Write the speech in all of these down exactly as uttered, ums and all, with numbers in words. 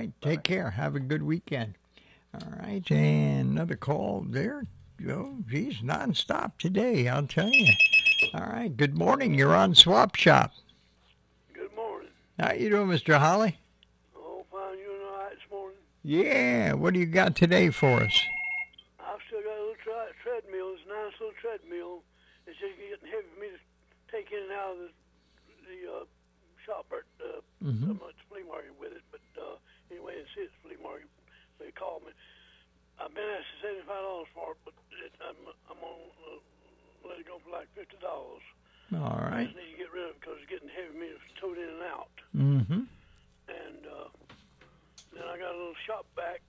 right. Bye. Take care. Have a good weekend. All right. And another call there. Oh, geez, nonstop today, I'll tell you. All right. Good morning. You're on Swap Shop. Good morning. How you doing, Mister Holly? Oh, fine. You doing all right this morning? Yeah. What do you got today for us? I've still got a little tre- treadmill. It's a nice little treadmill. It's just getting heavy for me to take in and out of the, the uh, shop at uh, Mm-hmm. so much flea market with it. But uh, anyway, it's his flea market. They called me. I've been asked seventy-five dollars for it, but it, I'm I'm gonna uh, let it go for like fifty dollars. All I right. just need to get rid of it because it's getting heavy for me to tote in and out. Mm-hmm. And uh, then I got a little shop vac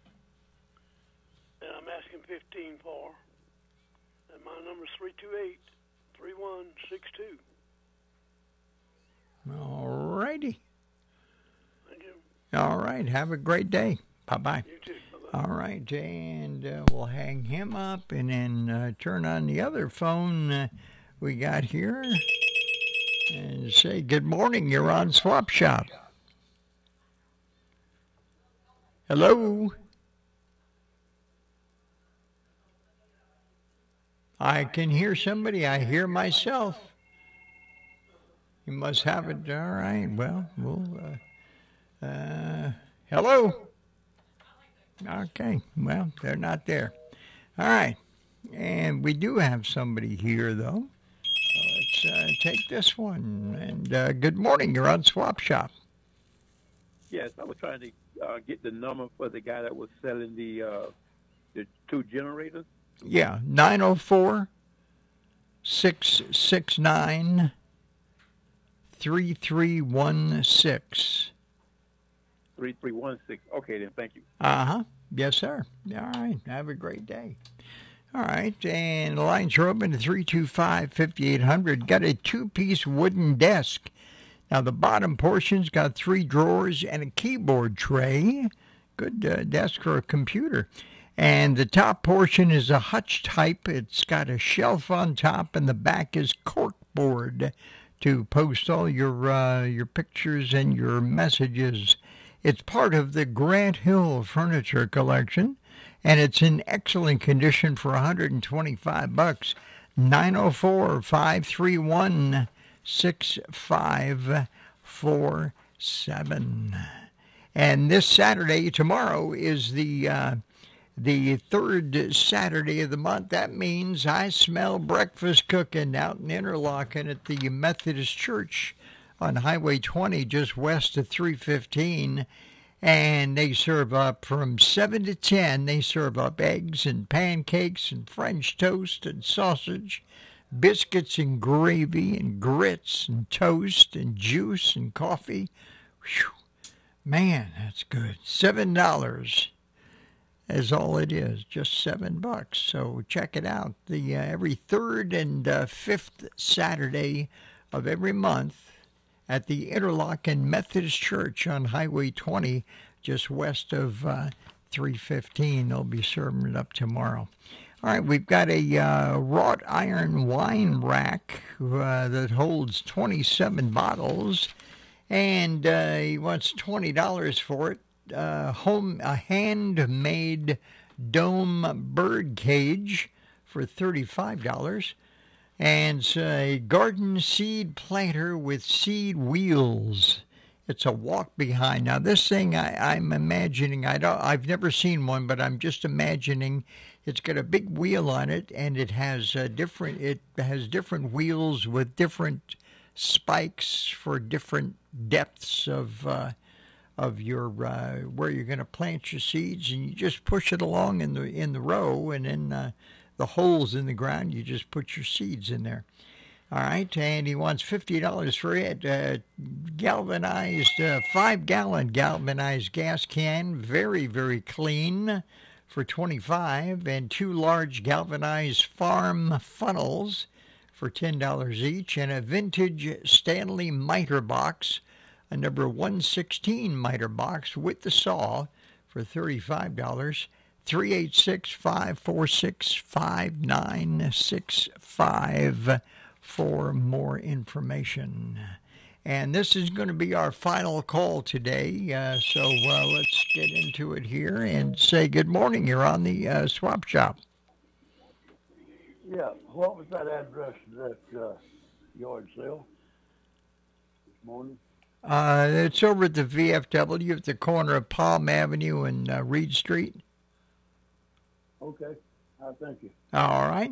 that I'm asking fifteen for. And my number's three two eight, three one six two. All righty. Thank you. All right. Have a great day. Bye-bye. You too. Bye-bye. All right. And uh, we'll hang him up and then uh, turn on the other phone uh, we got here and say, good morning. You're on Swap Shop. Hello? I can hear somebody. I hear myself. You must have it. All right. Well, we'll. Uh, uh, hello. Okay. Well, they're not there. All right. And we do have somebody here, though. So let's uh, take this one. And uh, good morning. You're on Swap Shop. Yes, I was trying to uh, get the number for the guy that was selling the uh, the two generators. Yeah. nine oh four, six six nine, three three one six. three three one six. Okay, then, thank you. Uh-huh. Yes, sir. All right. Have a great day. All right. And the lines are open to three two five, five eight zero zero. Got a two-piece wooden desk. Now, the bottom portion's got three drawers and a keyboard tray. Good uh, desk for a computer. And the top portion is a hutch type. It's got a shelf on top, and the back is corkboard to post all your uh, your pictures and your messages. It's part of the Grant Hill Furniture Collection, and it's in excellent condition for one hundred twenty-five bucks. nine oh four, five three one, six five four seven. And this Saturday, tomorrow, is the uh, the third Saturday of the month. That means I smell breakfast cooking out in Interlachen at the Methodist Church on Highway twenty, just west of three fifteen. And they serve up from seven to ten. They serve up eggs and pancakes and French toast and sausage, biscuits and gravy and grits and toast and juice and coffee. Whew. Man, that's good. Seven dollars is all it is, just seven bucks. So check it out. The uh, every third and uh, fifth Saturday of every month at the Interlachen Methodist Church on Highway twenty, just west of uh, three fifteen. They'll be serving it up tomorrow. All right, we've got a uh, wrought iron wine rack uh, that holds twenty-seven bottles, and uh, he wants twenty dollars for it. Uh, home a handmade dome bird cage for thirty-five dollars, and a garden seed planter with seed wheels. It's a walk behind. Now this thing, I, I'm imagining, I don't, I've never seen one, but I'm just imagining it's got a big wheel on it, and it has a different. It has different wheels with different spikes for different depths of. Uh, of your uh, where you're going to plant your seeds, and you just push it along in the in the row, and then uh, the holes in the ground, you just put your seeds in there. All right, and he wants fifty dollars for it. Uh, galvanized, uh, five-gallon galvanized gas can, very, very clean, for twenty-five dollars, and two large galvanized farm funnels for ten dollars each, and a vintage Stanley miter box, a number one sixteen miter box with the saw for thirty-five dollars. three eight six, five four six, five nine six five for more information. And this is going to be our final call today. Uh, so uh, let's get into it here and say good morning. You're on the uh, Swap Shop. Yeah, what was that address that uh, yard sale this morning? Uh, it's over at the V F W at the corner of Palm Avenue and uh, Reed Street. Okay, uh, thank you. All right.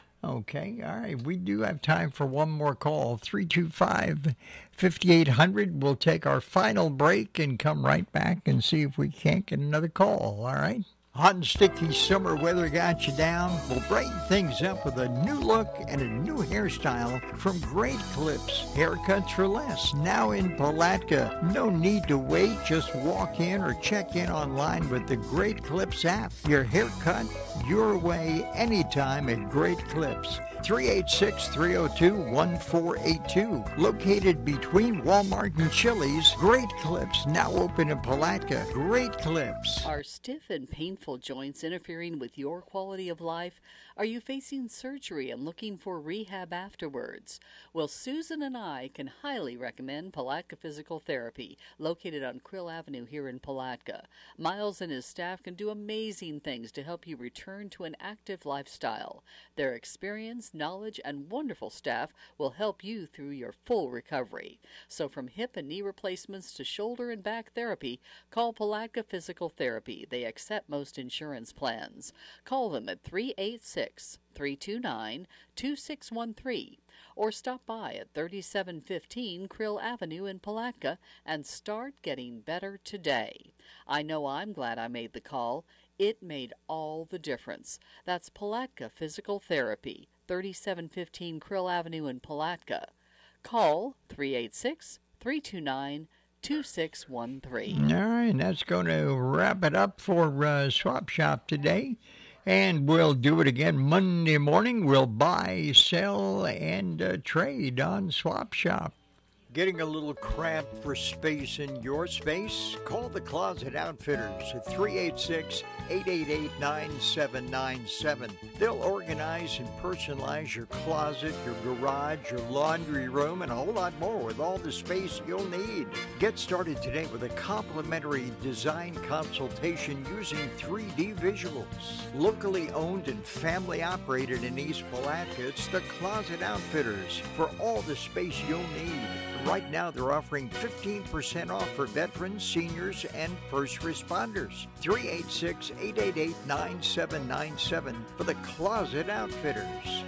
Okay, all right. We do have time for one more call. three two five, five eight zero zero. We'll take our final break and come right back and see if we can't get another call. All right? Hot and sticky summer weather got you down? We'll brighten things up with a new look and a new hairstyle from Great Clips. Haircuts for less, now in Palatka. No need to wait. Just walk in or check in online with the Great Clips app. Your haircut, your way, anytime at Great Clips. three eight six, three oh two, one four eight two. Located between Walmart and Chili's, Great Clips, now open in Palatka. Great Clips. Are stiff and painful joints interfering with your quality of life? Are you facing surgery and looking for rehab afterwards? Well, Susan and I can highly recommend Palatka Physical Therapy, located on Krill Avenue here in Palatka. Miles and his staff can do amazing things to help you return to an active lifestyle. Their experience, knowledge, and wonderful staff will help you through your full recovery. So from hip and knee replacements to shoulder and back therapy, call Palatka Physical Therapy. They accept most insurance plans. Call them at three eight six, three two nine, two six one three or stop by at thirty-seven fifteen Krill Avenue in Palatka and start getting better today. I know I'm glad I made the call. It made all the difference. That's Palatka Physical Therapy, thirty-seven fifteen Krill Avenue in Palatka. Call three eight six, three two nine, two six one three. All right, that's going to wrap it up for uh, Swap Shop today. And we'll do it again Monday morning. We'll buy, sell, and uh, trade on Swap Shop. Getting a little cramped for space in your space? Call the Closet Outfitters at three eight six, eight eight eight, nine seven nine seven. They'll organize and personalize your closet, your garage, your laundry room, and a whole lot more with all the space you'll need. Get started today with a complimentary design consultation using three D visuals. Locally owned and family operated in East Palatka, it's the Closet Outfitters for all the space you'll need. Right now, they're offering fifteen percent off for veterans, seniors, and first responders. three eight six, eight eight eight, nine seven nine seven for the Closet Outfitters.